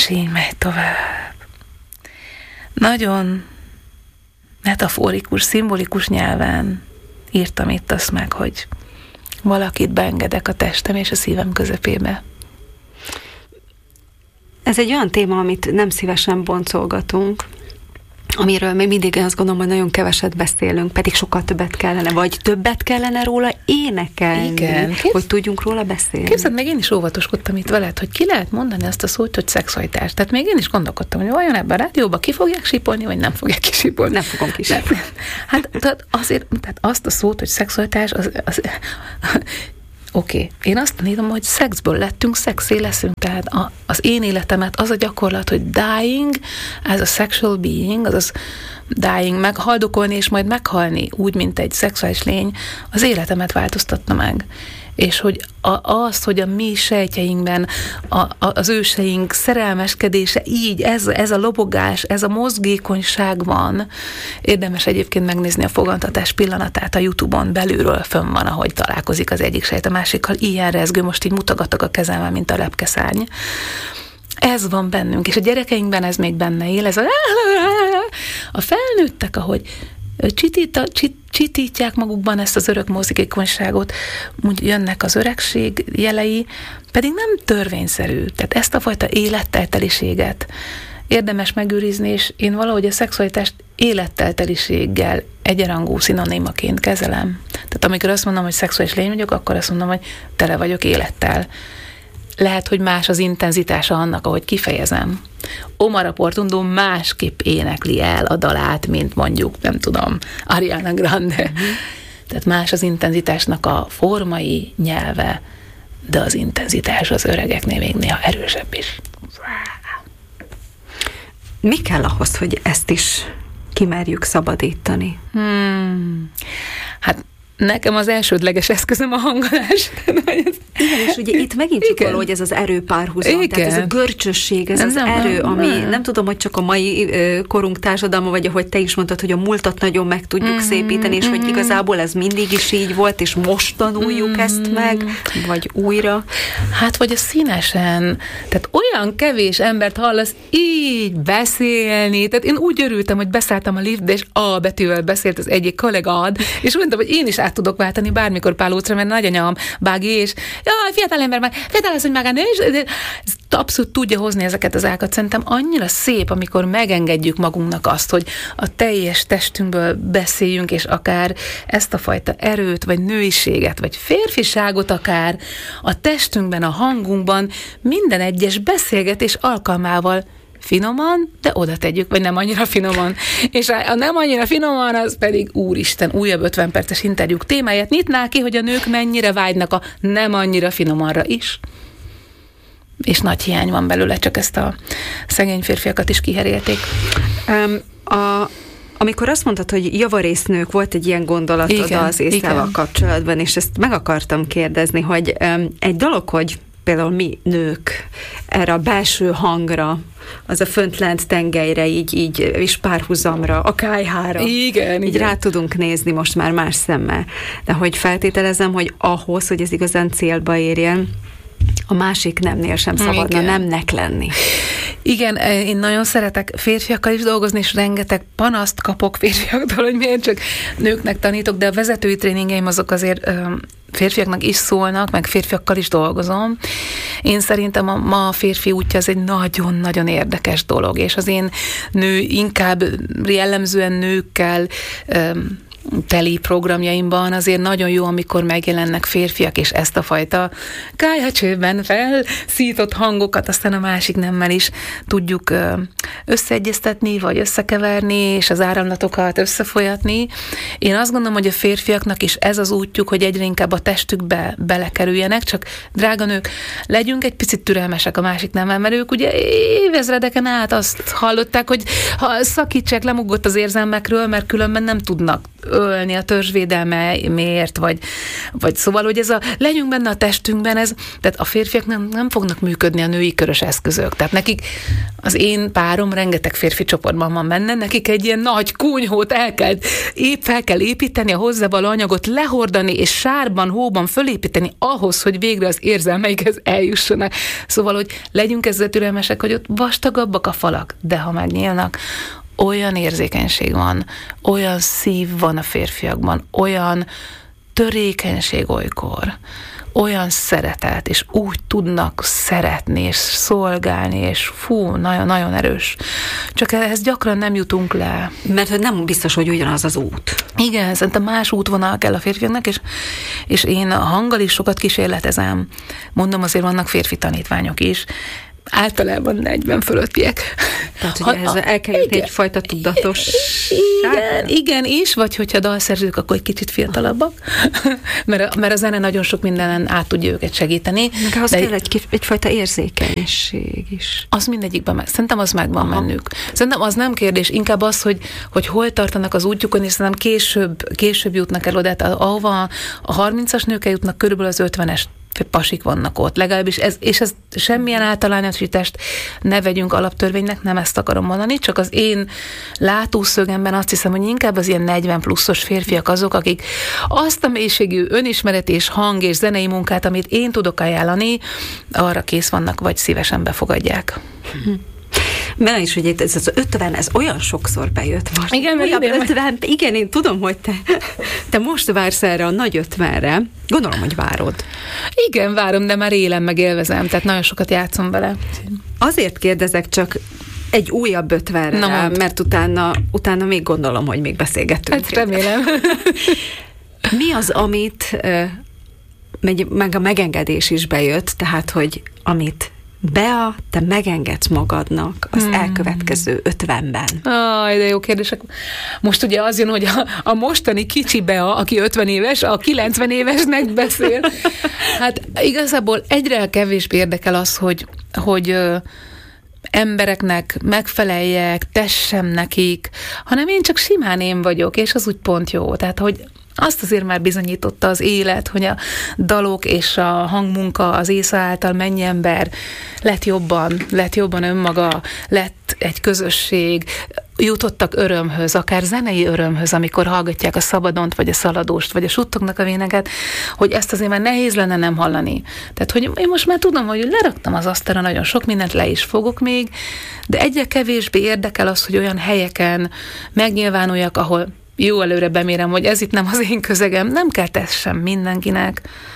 És így megy tovább. Nagyon metaforikus, szimbolikus nyelven írtam itt azt meg, hogy valakit beengedek a testem és a szívem közepébe. Ez egy olyan téma, amit nem szívesen boncolgatunk, amiről még mindig azt gondolom, hogy nagyon keveset beszélünk, pedig sokkal többet kellene, vagy többet kellene róla énekelni, igen, hogy tudjunk róla beszélni. Képzeld, még én is óvatoskodtam itt veled, hogy ki lehet mondani azt a szót, hogy szexualitás. Tehát még én is gondolkodtam, hogy vajon ebben a rádióban ki fogják sípolni, vagy nem fogják kisípolni. Nem fogom kisípolni. Hát tehát azt a szót, hogy szexualitás, Oké. Én azt tanítom, hogy szexből lettünk, szexé leszünk. Tehát az én életemet az a gyakorlat, hogy dying as a sexual being, azaz dying, meghaldokolni és majd meghalni, úgy, mint egy szexuális lény, az életemet változtatta meg. És hogy azt, hogy a mi sejtjeinkben az őseink szerelmeskedése így, ez a lobogás, ez a mozgékonyság van. Érdemes egyébként megnézni a fogantatás pillanatát a YouTube-on, belülről fönn van, ahogy találkozik az egyik sejt a másikkal. Ilyen rezgő, most így mutogatok a kezemmel, mint a lepkeszárny. Ez van bennünk, és a gyerekeinkben ez még benne él, ez a felnőttek, ahogy csitítják magukban ezt az örök mozgékonyságot, úgy jönnek az öregség jelei, pedig nem törvényszerű. Tehát ezt a fajta élettelteliséget érdemes megőrizni, és én valahogy a szexualitást élettelteliséggel egyenrangú szinonimaként kezelem. Tehát amikor azt mondom, hogy szexuális lény vagyok, akkor azt mondom, hogy tele vagyok élettel. Lehet, hogy más az intenzitása annak, ahogy kifejezem. Omar Portuondo másképp énekli el a dalát, mint mondjuk, nem tudom, Ariana Grande. Tehát más az intenzitásnak a formai nyelve, de az intenzitás az öregeknél még néha erősebb is. Mi kell ahhoz, hogy ezt is kimerjük szabadítani? Hát nekem az elsődleges eszközöm a hangolás. Igen, és ugye itt megint csak valahogy ez az erőpárhuzam, igen. Tehát ez a görcsösség, ez az erő, ami nem tudom, hogy csak a mai korunk társadalma, vagy ahogy te is mondtad, hogy a múltat nagyon meg tudjuk szépíteni, és hogy igazából ez mindig is így volt, és most tanuljuk ezt meg, vagy újra. Hát, vagy a színesen. Tehát olyan kevés embert hallasz így beszélni. Tehát én úgy örültem, hogy beszálltam a liftbe, és A betűvel beszélt az egyik kollégád, és mondtam, hogy én is át tudok váltani bármikor Pálócra, mert nagyanyám Bági, és jaj, fiatalember meg, fiatal az, hogy meg a nő, és abszolút tudja hozni ezeket az ákat. Szerintem annyira szép, amikor megengedjük magunknak azt, hogy a teljes testünkből beszéljünk, és akár ezt a fajta erőt, vagy nőiséget, vagy férfiságot akár a testünkben, a hangunkban minden egyes beszélgetés alkalmával finoman, de oda tegyük, vagy nem annyira finoman. És a nem annyira finoman, az pedig úristen, újabb 50 perces interjúk témáját nyitná ki, hogy a nők mennyire vágynak a nem annyira finomanra is. És nagy hiány van belőle, csak ezt a szegény férfiakat is kiherélték. Amikor azt mondtad, hogy javarésznők, volt egy ilyen gondolatod az észával kapcsolatban, és ezt meg akartam kérdezni, hogy egy dolog, hogy például mi nők erre a belső hangra, az a föntlent tengelyre, így és párhuzamra, a kályhára. Igen. Rá tudunk nézni most már más szemmel. De hogy feltételezem, hogy ahhoz, hogy ez igazán célba érjen, a másik nemnél sem szabadna nemnek lenni. Igen, én nagyon szeretek férfiakkal is dolgozni, és rengeteg panaszt kapok férfiaktól, hogy miért csak nőknek tanítok, de a vezetői tréningeim azok azért férfiaknak is szólnak, meg férfiakkal is dolgozom. Én szerintem ma a férfi útja az egy nagyon-nagyon érdekes dolog, és az én inkább jellemzően nőkkel teli programjaimban azért nagyon jó, amikor megjelennek férfiak, és ezt a fajta kályhacsőben felszított hangokat aztán a másik nemmel is tudjuk összeegyeztetni, vagy összekeverni, és az áramlatokat összefolyatni. Én azt gondolom, hogy a férfiaknak is ez az útjuk, hogy egyre inkább a testükbe belekerüljenek, csak drága nők, legyünk egy picit türelmesek a másik nemmel, mert ők ugye évezredeken át azt hallották, hogy szakítsák, lemugott az érzelmekről, mert különben nem tudnak ölni a törzsvédelmeért, vagy szóval, hogy ez legyünk benne a testünkben, tehát a férfiak nem fognak működni a női körös eszközök. Tehát nekik, az én párom rengeteg férfi csoportban van benne, nekik egy ilyen nagy kunyhót fel kell építeni, a hozzávaló anyagot lehordani, és sárban, hóban fölépíteni ahhoz, hogy végre az érzelmeikhez eljussanak. Szóval, hogy legyünk ezzel türelmesek, hogy ott vastagabbak a falak, de ha megnyílnak, olyan érzékenység van, olyan szív van a férfiakban, olyan törékenység olykor, olyan szeretet, és úgy tudnak szeretni, és szolgálni, és nagyon-nagyon erős. Csak ehhez gyakran nem jutunk le. Mert nem biztos, hogy ugyanaz az út. Igen, szerintem más útvonal kell a férfiaknak, és én a hanggal is sokat kísérletezem. Mondom, azért vannak férfi tanítványok is, általában 40 fölöttiek. Tehát, hogy ehhez el kell jutni egyfajta tudatosság. Igen, is, vagy hogyha dalszerzők, akkor egy kicsit fiatalabbak, mert a zene nagyon sok mindenen át tudja őket segíteni. Meg ahhoz kell egyfajta érzékenység is. Az mindegyikben szerintem az megvan bennük. Szerintem az nem kérdés, inkább az, hogy hol tartanak az útjukon, és szerintem később jutnak el oda, ahova a 30-as nők eljutnak, körülbelül az 50-es pasik vannak ott, legalábbis ez semmilyen általánosítást ne vegyünk alaptörvénynek, nem ezt akarom mondani, csak az én látószögemben azt hiszem, hogy inkább az ilyen 40 pluszos férfiak azok, akik azt a mélységű önismeret és hang és zenei munkát, amit én tudok ajánlani, arra kész vannak, vagy szívesen befogadják. Mert is, hogy ez az 50, ez olyan sokszor bejött most. Igen, 50, igen, én tudom, hogy te most vársz erre a nagy 50-re. Gondolom, hogy várod. Igen, várom, de már élem, meg élvezem, tehát nagyon sokat játszom vele. Azért kérdezek csak egy újabb 50-re, mert utána még gondolom, hogy még beszélgetünk. Hát remélem. Mi az, amit meg a megengedés is bejött, tehát, hogy amit Bea, te megengedsz magadnak az elkövetkező 50-ben. De jó kérdések. Most ugye az jön, hogy a mostani kicsi Bea, aki 50 éves, a 90 évesnek beszél. Hát igazából egyre kevésbé érdekel az, hogy embereknek megfeleljek, tessem nekik, hanem én csak simán én vagyok, és az úgy pont jó. Tehát, hogy azt azért már bizonyította az élet, hogy a dalok és a hangmunka az észa által mennyi ember lett jobban önmaga, lett egy közösség, jutottak örömhöz, akár zenei örömhöz, amikor hallgatják a Szabadont, vagy a Szaladóst, vagy a Suttognak a véneket, hogy ezt azért már nehéz lenne nem hallani. Tehát, hogy én most már tudom, hogy leraktam az asztalra nagyon sok mindent, le is fogok még, de egyre kevésbé érdekel az, hogy olyan helyeken megnyilvánuljak, ahol jó előre bemérem, hogy ez itt nem az én közegem, nem kell tessem mindenkinek.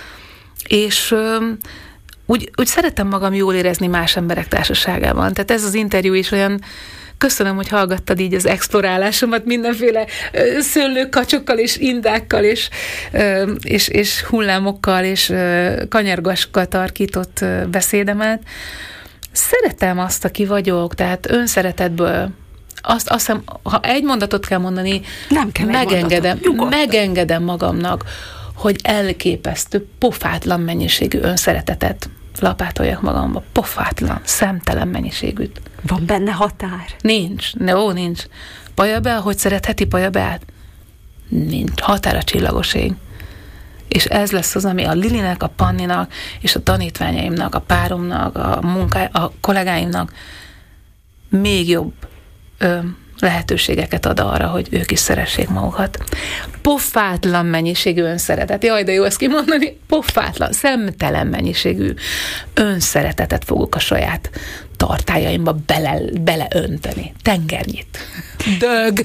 És úgy szeretem magam jól érezni más emberek társaságában. Tehát ez az interjú is olyan, köszönöm, hogy hallgattad így az explorálásomat mindenféle szőlőkacsokkal és indákkal és hullámokkal és kanyargasokkal tarkított beszédemet. Szeretem azt, aki vagyok, tehát önszeretetből. Azt hiszem, ha egy mondatot kell mondani, nem kell megengedem magamnak, hogy elképesztő, pofátlan mennyiségű önszeretetet lapátoljak magamba. Pofátlan, szemtelen mennyiségűt. Van benne határ? Nincs. Pajabel, hogy szeretheti Pajabeát? Nincs. Határ a csillagoség. És ez lesz az, ami a Lilinek, a Panninak, és a tanítványaimnak, a páromnak, a kollégáimnak még jobb lehetőségeket ad arra, hogy ők is szeressék magukat. Pofátlan mennyiségű önszeretet. Jaj, de jó ezt kimondani. Pofátlan, szemtelen mennyiségű önszeretetet fogok a saját tartályaimba beleönteni. Tengernyit. Dög.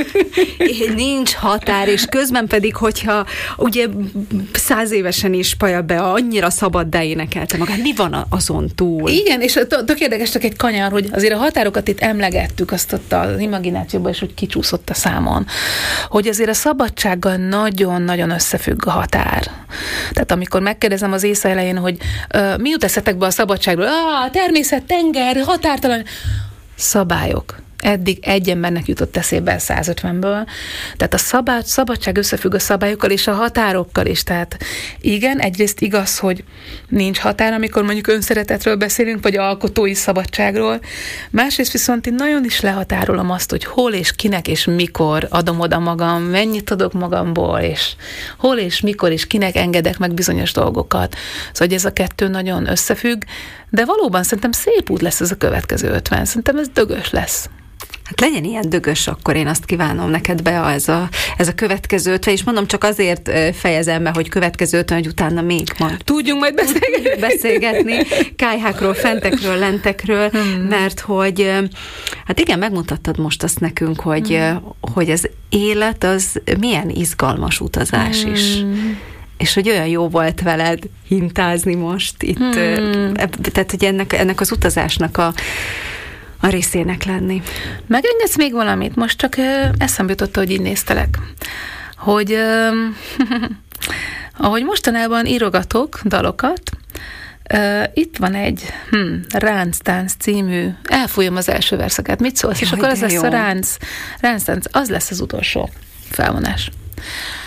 Nincs határ, és közben pedig, hogyha ugye 100 évesen is Pajabea annyira szabaddá énekelte magát, mi van azon túl? Igen, és tök érdekes, csak egy kanyar, hogy azért a határokat itt emlegettük, azt ott az imaginációban, és úgy kicsúszott a számon, hogy azért a szabadsággal nagyon-nagyon összefügg a határ. Tehát amikor megkérdezem az ész elején, hogy mi jut eszetekbe a szabadságról? Természet, tenger, határtalan. Szabályok. eddig egy embernek jutott eszébe 150-ből. Tehát a szabadság összefügg a szabályokkal és a határokkal is. Tehát igen, egyrészt igaz, hogy nincs határ, amikor mondjuk önszeretetről beszélünk, vagy alkotói szabadságról. Másrészt viszont én nagyon is lehatárolom azt, hogy hol és kinek és mikor adom oda magam, mennyit adok magamból, és hol és mikor és kinek engedek meg bizonyos dolgokat. Szóval, hogy ez a kettő nagyon összefügg, de valóban szerintem szép út lesz ez a következő 50. Szerintem ez dögös lesz. Hát legyen ilyen dögös, akkor én azt kívánom neked be ez a következő 50, és mondom, csak azért fejezem be, hogy következő 50, hogy utána még majd tudjunk majd beszélgetni kályhákról, fentekről, lentekről, mert hogy hát igen, megmutattad most azt nekünk, hogy az élet az milyen izgalmas utazás is. És hogy olyan jó volt veled hintázni most itt, tehát hogy ennek az utazásnak a részének lenni. Megengedsz még valamit? Most csak eszembe jutott, hogy így néztelek. Hogy ahogy mostanában írogatok dalokat, itt van egy Ránctánc című, elfújom az első verszeket, mit szólsz? És akkor az lesz a Ránctánc, az lesz az utolsó felvonás.